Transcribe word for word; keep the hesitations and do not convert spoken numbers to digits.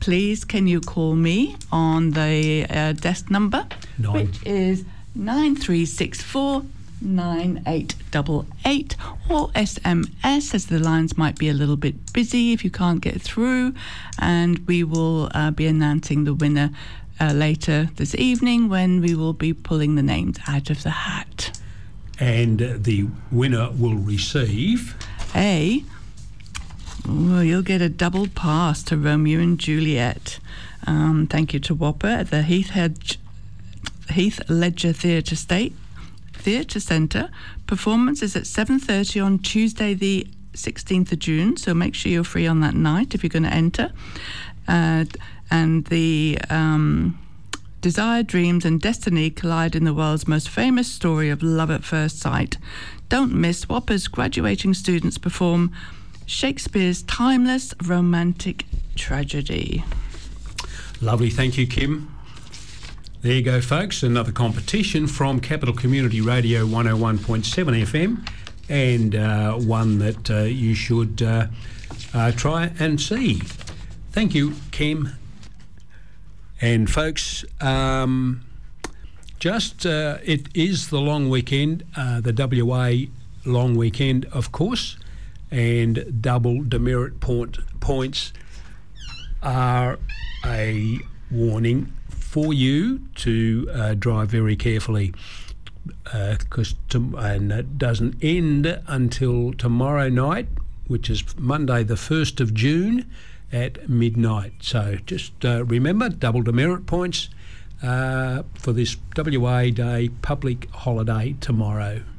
please can you call me on the uh, desk number, Nine. which is nine three six four nine eight eight eight, or S M S, as the lines might be a little bit busy if you can't get through, and we will uh, be announcing the winner uh, later this evening when we will be pulling the names out of the hat. And uh, the winner will receive A, well, you'll get a double pass to Romeo and Juliet. Um, thank you to Whopper at the Heath, Hedge, Heath Ledger Theatre State Theatre Centre. Performance is at seven thirty on Tuesday the sixteenth of June, so make sure you're free on that night if you're going to enter. Uh, and the um, desire, dreams and destiny collide in the world's most famous story of love at first sight. Don't miss Whopper's graduating students perform Shakespeare's timeless romantic tragedy. Lovely, thank you, Kim. There you go, folks, another competition from Capital Community Radio one oh one point seven F M, and uh, one that uh, you should uh, uh, try and see. Thank you, Kim. And folks, um, just uh, it is the long weekend, uh, the W A long weekend, of course, and double demerit point, points are a warning for you to uh, drive very carefully, because uh, and it doesn't end until tomorrow night, which is Monday the first of June at midnight. So just uh, remember, double demerit points uh, for this W A Day public holiday tomorrow.